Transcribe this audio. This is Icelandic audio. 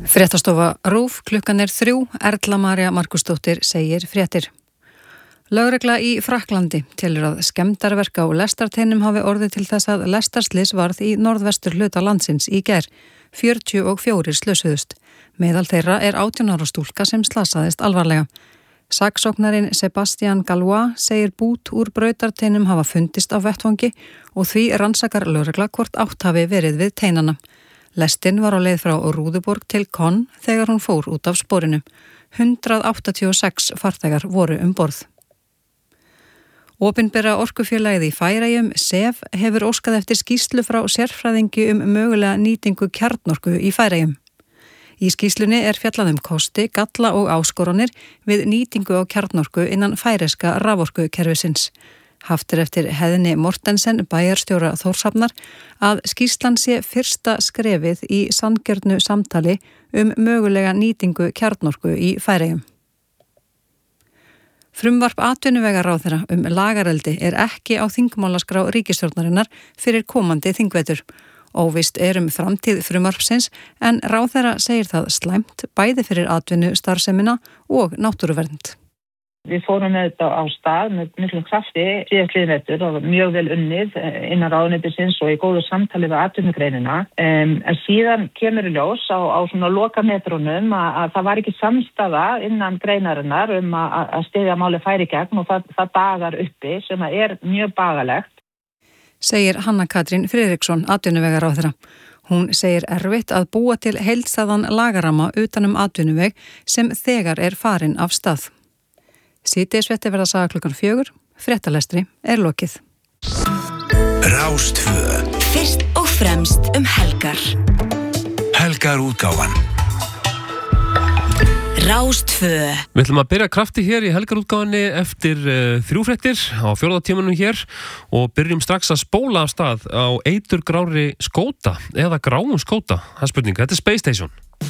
Fréttastofa RÚV, klukkan 3, Erla María Markusdóttir segir fréttir. Lögregla í Frakklandi telur að skemmdarverk á lestarteinum hafi orðið til þess að lestarslys varð í norðvestur hluta landsins í gær. 44 slösuðust. Meðal þeirra er 18 ára stúlka sem slasaðist alvarlega. Saksóknarinn Sebastian Galois segir bút úr brautarteinum hafa fundist á vettvangi og því rannsakar lögregla hvort átt hafi verið við teinana. Lestin var á leið frá Rúðuborg til Konn þegar hún fór út af sporinu. 186 farþegar voru borð. Opinbera orkufélagið í Færeyjum, SEF, hefur óskað eftir skýrslu frá sérfræðingi mögulega nýtingu kjarnorku í Færeyjum. Í skýrslunni er fjallað kosti, galla og áskoranir við nýtingu á kjarnorku innan færeyska raforkukerfisins. Haft eftir Heðni Mortensen, bæjarstjóra Þórshafnar, að skýrslan sé fyrsta skrefið í sanngjörnu samtali mögulega nýtingu kjarnorku í Færeyjum. Frumvarp atvinnuvegaráðherra lagareldi er ekki á þingmálaskrá ríkisstjórnarinnar fyrir komandi þingvetur. Óvíst er framtíð frumvarpsins en ráðherra segir það slæmt bæði fyrir atvinnustarfsemina og náttúruvernd. Við fórum með þetta á stað með miklum krafti síðastliðinn vetur og mjög vel unnið innan ráðuneytisins og í góðu samtali við atvinnugreinina. En síðan kemur í ljós á svona lokametrunum að það var ekki samstaða innan greinarinnar að styðja máli færi gegn og það dagar uppi sem er mjög bagalegt. Segir Hanna Katrín Friðriksson, atvinnuvegaráðherra. Hún segir erfitt að búa til heildstæðan lagaramma utan atvinnuveg sem þegar er farin af stað. Síðdegisfréttir verða saga klukkan 4, fréttalestri er lokið. Rástvö. Fyrst og fremst helgar. Helgarútgáfan. Rástvö. Við ætlum að byrja krafti hér í helgarútgáfinni eftir 3 fréttir á 4. tímanum hér og byrjum strax að spóla af stað á eiturgrári skóta eða gráum skóta. Það er spurning, þetta er Space Station.